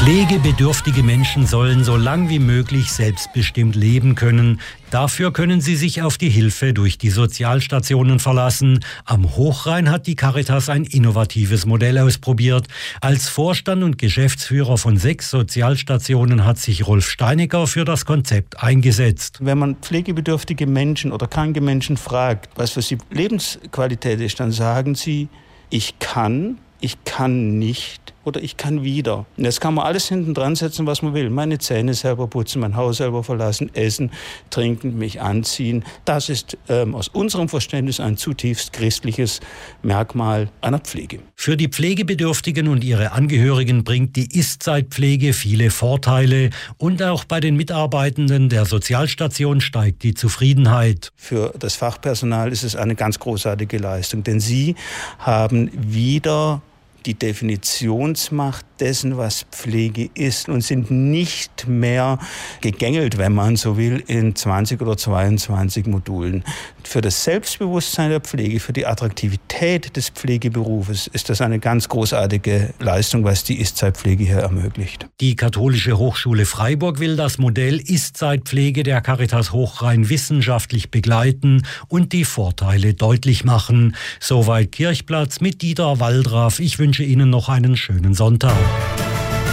Pflegebedürftige Menschen sollen so lang wie möglich selbstbestimmt leben können. Dafür können sie sich auf die Hilfe durch die Sozialstationen verlassen. Am Hochrhein hat die Caritas ein innovatives Modell ausprobiert. Als Vorstand und Geschäftsführer von 6 Sozialstationen hat sich Rolf Steinecker für das Konzept eingesetzt. Wenn man pflegebedürftige Menschen oder kranke Menschen fragt, was für sie Lebensqualität ist, dann sagen sie, ich kann nicht oder ich kann wieder. Und jetzt kann man alles hinten dran setzen, was man will. Meine Zähne selber putzen, mein Haus selber verlassen, essen, trinken, mich anziehen. Das ist aus unserem Verständnis ein zutiefst christliches Merkmal einer Pflege. Für die Pflegebedürftigen und ihre Angehörigen bringt die Ist-Zeit-Pflege viele Vorteile. Und auch bei den Mitarbeitenden der Sozialstation steigt die Zufriedenheit. Für das Fachpersonal ist es eine ganz großartige Leistung, denn sie haben wieder die Definitionsmacht dessen, was Pflege ist und sind nicht mehr gegängelt, wenn man so will, in 20 oder 22 Modulen. Für das Selbstbewusstsein der Pflege, für die Attraktivität des Pflegeberufes ist das eine ganz großartige Leistung, was die Ist-Zeit-Pflege hier ermöglicht. Die Katholische Hochschule Freiburg will das Modell Ist-Zeit-Pflege der Caritas Hochrhein wissenschaftlich begleiten und die Vorteile deutlich machen. Soweit Kirchplatz mit Dieter Waldraff. Ich wünsche Ihnen noch einen schönen Sonntag.